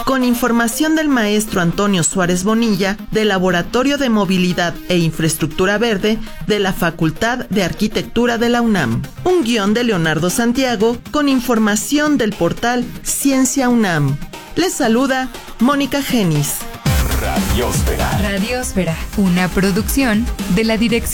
con información del maestro Antonio Suárez Bonilla del Laboratorio de Movilidad e Infraestructura Verde de la Facultad de Arquitectura de la UNAM. Un guión de Leonardo Santiago con información del portal Ciencia UNAM. Les saluda Mónica Genis. Radiósfera. Radiósfera, una producción de la Dirección